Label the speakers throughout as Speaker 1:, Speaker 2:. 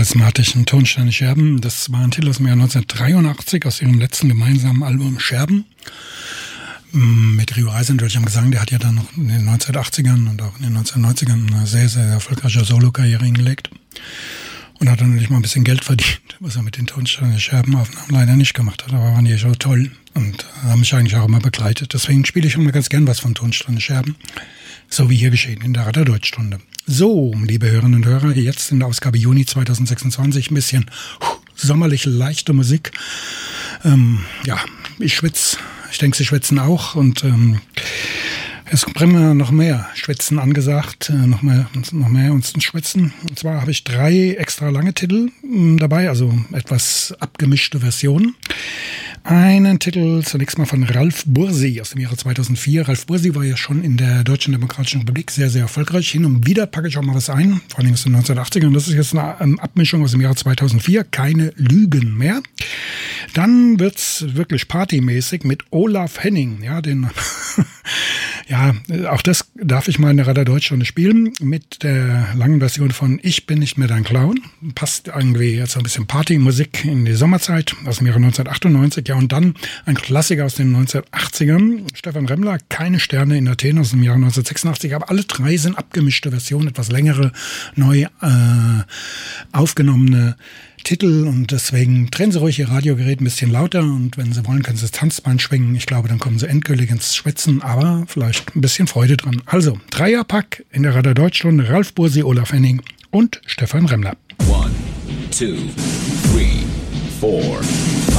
Speaker 1: charismatischen Tonsteine Scherben. Das war ein Titel aus dem Jahr 1983 aus ihrem letzten gemeinsamen Album Scherben. Mit Rio Eisendrath am Gesang, der hat ja dann noch in den 1980ern und auch in den 1990ern eine sehr, sehr erfolgreiche Solo-Karriere hingelegt. Und hat dann natürlich mal ein bisschen Geld verdient, was er mit den Tonsteine Scherben-Aufnahmen leider nicht gemacht hat. Aber waren die so toll und haben mich eigentlich auch immer begleitet. Deswegen spiele ich immer ganz gern was von Tonsteine Scherben. So wie hier geschehen in der Radar Deutschstunde. So, liebe Hörerinnen und Hörer, jetzt in der Ausgabe Juni 2026 ein bisschen sommerliche, leichte Musik. Ja, ich schwitze. Ich denke, Sie schwitzen auch und es bringen wir noch mehr Schwitzen angesagt, noch mehr uns schwitzen. Und zwar habe ich 3 extra lange Titel dabei, also etwas abgemischte Versionen. Einen Titel zunächst mal von Ralf Bursi aus dem Jahre 2004. Ralf Bursi war ja schon in der Deutschen Demokratischen Republik sehr, sehr erfolgreich. Hin und wieder packe ich auch mal was ein, vor allem aus den 1980ern. Das ist jetzt eine Abmischung aus dem Jahre 2004. Keine Lügen mehr. Dann wird's wirklich partymäßig mit Olaf Henning. Ja, ja, auch das darf ich mal in der Radar Deutschstunde spielen. Mit der langen Version von Ich bin nicht mehr dein Clown. Passt irgendwie jetzt ein bisschen Partymusik in die Sommerzeit aus dem Jahre 1998. Ja, und dann ein Klassiker aus den 1980ern. Stefan Remmler, Keine Sterne in Athen aus dem Jahre 1986. Aber alle 3 sind abgemischte Versionen, etwas längere, neu aufgenommene Titel. Und deswegen drehen Sie ruhig Ihr Radiogerät ein bisschen lauter. Und wenn Sie wollen, können Sie das Tanzbein schwingen. Ich glaube, dann kommen Sie endgültig ins Schwitzen. Aber vielleicht ein bisschen Freude dran. Also, Dreierpack in der Radar Deutschstunde. Ralf Bursi, Olaf Henning und Stefan Remmler.
Speaker 2: 1, 2, 3, 4, 5,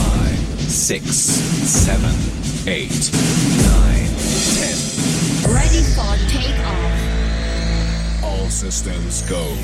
Speaker 2: 6, 7, 8, 9, 10.
Speaker 3: Ready for takeoff.
Speaker 2: All systems go.